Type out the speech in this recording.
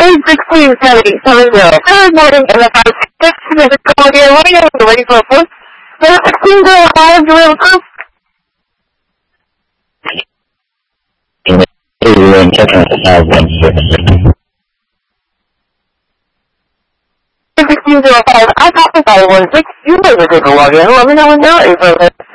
1670. Good morning, MFI 6 minutes call again. What are you ready for a post? 1605, do we have a post? Everyone, check out the 1605, I copy 516. You may be able to log in. Let me know when you're ready for this.